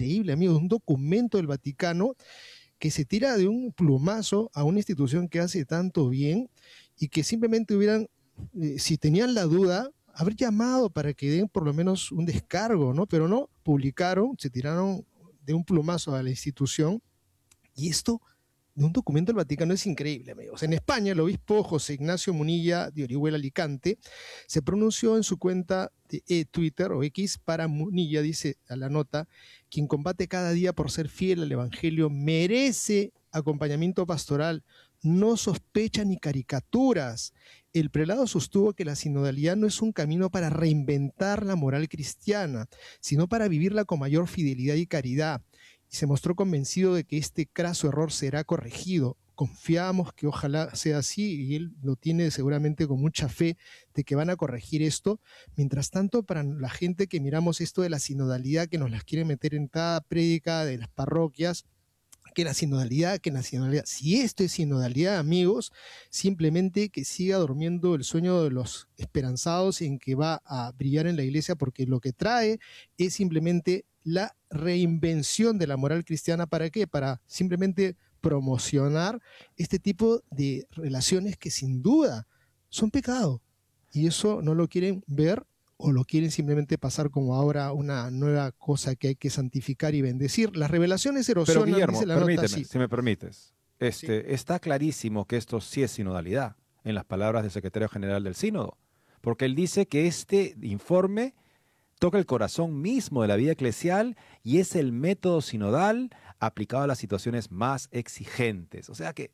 increíble, amigo, un documento del Vaticano que se tira de un plumazo a una institución que hace tanto bien y que simplemente hubieran, si tenían la duda, haber llamado para que den por lo menos un descargo, ¿no? Pero no, publicaron, se tiraron de un plumazo a la institución y esto de un documento del Vaticano es increíble, amigos. En España, el obispo José Ignacio Munilla de Orihuela Alicante se pronunció en su cuenta de Twitter o X para Munilla, dice a la nota, quien combate cada día por ser fiel al Evangelio merece acompañamiento pastoral, no sospecha ni caricaturas. El prelado sostuvo que la sinodalidad no es un camino para reinventar la moral cristiana, sino para vivirla con mayor fidelidad y caridad. Y se mostró convencido de que este craso error será corregido. Confiamos que ojalá sea así y él lo tiene seguramente con mucha fe de que van a corregir esto. Mientras tanto, para la gente que miramos esto de la sinodalidad, que nos las quiere meter en cada prédica de las parroquias, que la sinodalidad, si esto es sinodalidad, amigos, simplemente que siga durmiendo el sueño de los esperanzados en que va a brillar en la iglesia, porque lo que trae es simplemente la reinvención de la moral cristiana. ¿Para qué? Para simplemente promocionar este tipo de relaciones que sin duda son pecado. Y eso no lo quieren ver o lo quieren simplemente pasar como ahora una nueva cosa que hay que santificar y bendecir. Las revelaciones Pero erosionan, Guillermo, dice la permíteme, nota, sí. si me permites. Sí. Está clarísimo que esto sí es sinodalidad, en las palabras del secretario general del sínodo, porque él dice que este informe toca el corazón mismo de la vida eclesial y es el método sinodal aplicado a las situaciones más exigentes. O sea que,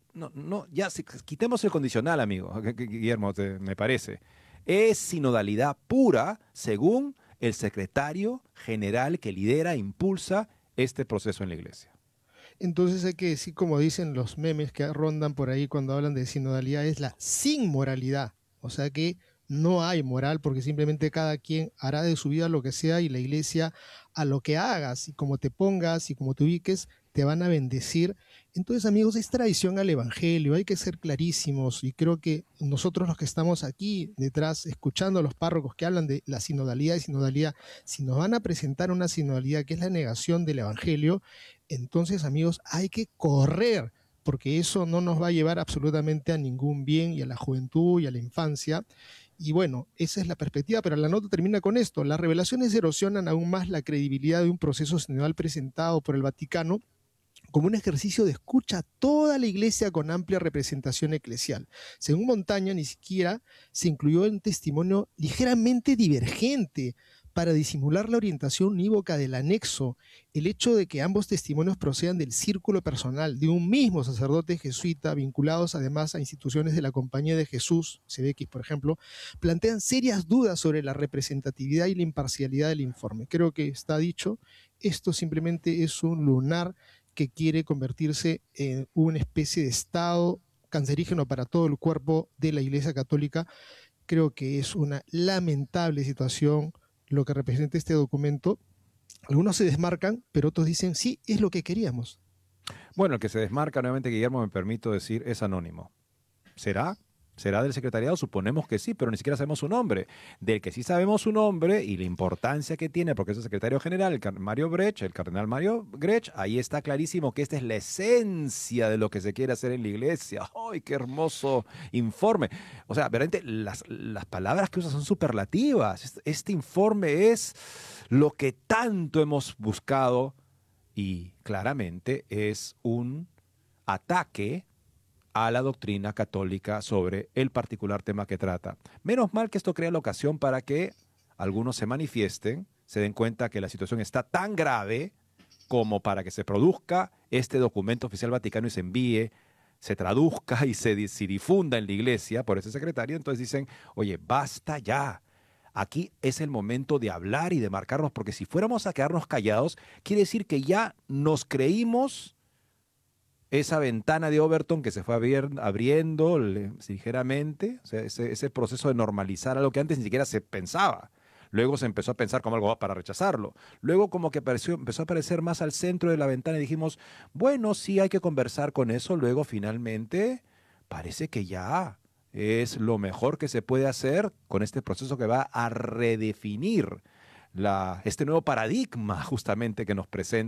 quitemos el condicional, amigo, Guillermo, me parece. Es sinodalidad pura según el secretario general que lidera e impulsa este proceso en la iglesia. Entonces hay que decir, como dicen los memes que rondan por ahí cuando hablan de sinodalidad, es la sin moralidad. O sea que no hay moral porque simplemente cada quien hará de su vida lo que sea y la iglesia a lo que hagas y como te pongas y como te ubiques te van a bendecir. Entonces, amigos, es traición al evangelio, hay que ser clarísimos y creo que nosotros los que estamos aquí detrás escuchando a los párrocos que hablan de la sinodalidad y sinodalidad, si nos van a presentar una sinodalidad que es la negación del evangelio, entonces, amigos, hay que correr porque eso no nos va a llevar absolutamente a ningún bien y a la juventud y a la infancia. Y bueno, esa es la perspectiva, pero la nota termina con esto. Las revelaciones erosionan aún más la credibilidad de un proceso sinodal presentado por el Vaticano como un ejercicio de escucha a toda la iglesia con amplia representación eclesial. Según Montaña, ni siquiera se incluyó un testimonio ligeramente divergente para disimular la orientación unívoca del anexo, el hecho de que ambos testimonios procedan del círculo personal de un mismo sacerdote jesuita, vinculados además a instituciones de la Compañía de Jesús, CBX por ejemplo, plantean serias dudas sobre la representatividad y la imparcialidad del informe. Creo que está dicho, esto simplemente es un lunar que quiere convertirse en una especie de estado cancerígeno para todo el cuerpo de la Iglesia Católica. Creo que es una lamentable situación lo que representa este documento. Algunos se desmarcan, pero otros dicen, sí, es lo que queríamos. Bueno, el que se desmarca, nuevamente, Guillermo, me permito decir, es anónimo. ¿Será? ¿Será del secretariado? Suponemos que sí, pero ni siquiera sabemos su nombre. Del que sí sabemos su nombre y la importancia que tiene, porque es el secretario general, el cardenal Mario Grech, ahí está clarísimo que esta es la esencia de lo que se quiere hacer en la iglesia. ¡Ay, qué hermoso informe! O sea, verdaderamente las palabras que usa son superlativas. Este informe es lo que tanto hemos buscado y claramente es un ataque a la doctrina católica sobre el particular tema que trata. Menos mal que esto crea la ocasión para que algunos se manifiesten, se den cuenta que la situación está tan grave como para que se produzca este documento oficial vaticano y se envíe, se traduzca y se difunda en la iglesia por ese secretario. Entonces dicen, oye, basta ya. Aquí es el momento de hablar y de marcarnos, porque si fuéramos a quedarnos callados, quiere decir que ya nos creímos esa ventana de Overton que se fue abriendo ligeramente, o sea, ese proceso de normalizar algo que antes ni siquiera se pensaba. Luego se empezó a pensar como algo para rechazarlo. Luego como que empezó a aparecer más al centro de la ventana y dijimos, bueno, sí hay que conversar con eso. Luego finalmente parece que ya es lo mejor que se puede hacer con este proceso que va a redefinir este nuevo paradigma justamente que nos presenta